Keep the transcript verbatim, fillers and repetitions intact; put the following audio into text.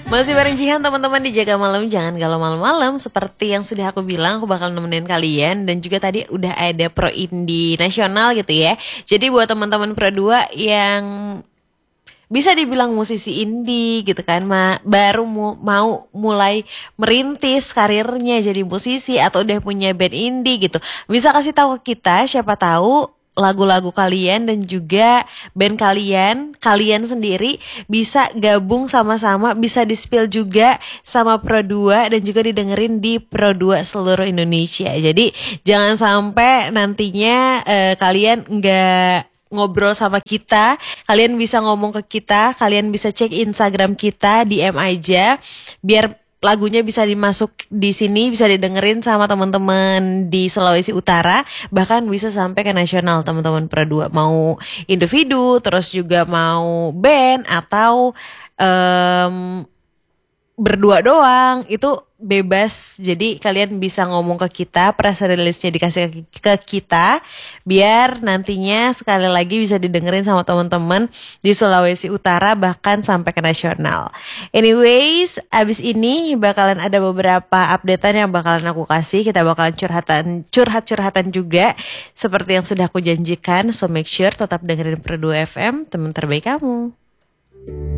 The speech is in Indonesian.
Masih bareng Jihan teman-teman di Jaga Malam. Jangan galau malam-malam. Seperti yang sudah aku bilang, aku bakal nemenin kalian. Dan juga tadi udah ada Pro Indie Nasional gitu ya. Jadi buat teman-teman Pro dua yang bisa dibilang musisi indie gitu kan, ma baru mu mau mulai merintis karirnya jadi musisi atau udah punya band indie gitu, bisa kasih tahu ke kita, siapa tahu lagu-lagu kalian dan juga band kalian, kalian sendiri bisa gabung sama-sama, bisa di-spill juga sama Pro dua dan juga didengerin di Pro dua seluruh Indonesia. Jadi jangan sampai nantinya eh, kalian nggak ngobrol sama kita, kalian bisa ngomong ke kita, kalian bisa cek Instagram kita, D M aja, biar lagunya bisa dimasuk di sini, bisa didengerin sama teman-teman di Sulawesi Utara, bahkan bisa sampai ke nasional teman-teman Pro dua, mau individu, terus juga mau band atau um, berdua doang, itu bebas. Jadi kalian bisa ngomong ke kita, press release-nya dikasih ke kita, biar nantinya sekali lagi bisa didengerin sama teman-teman di Sulawesi Utara, bahkan sampai ke nasional. Anyways, abis ini bakalan ada beberapa updatean yang bakalan aku kasih. Kita bakalan curhatan, curhat-curhatan juga seperti yang sudah aku janjikan. So make sure tetap dengerin Pro dua F M, teman terbaik kamu.